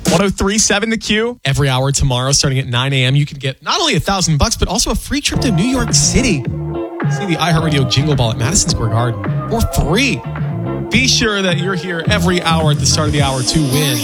1037 The Q. Every hour tomorrow, starting at 9 a.m., you can get not only $1,000, but also a free trip to New York City. See the iHeartRadio Jingle Ball at Madison Square Garden for free. Be sure that you're here every hour at the start of the hour to win.